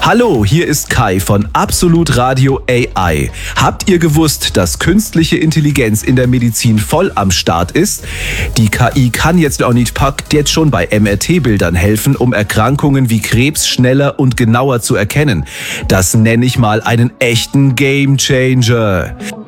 Hallo, hier ist Kai von Absolut Radio AI. Habt ihr gewusst, dass künstliche Intelligenz in der Medizin voll am Start ist? Die KI kann jetzt auch nicht packt jetzt schon bei MRT-Bildern helfen, um Erkrankungen wie Krebs schneller und genauer zu erkennen. Das nenne ich mal einen echten Gamechanger.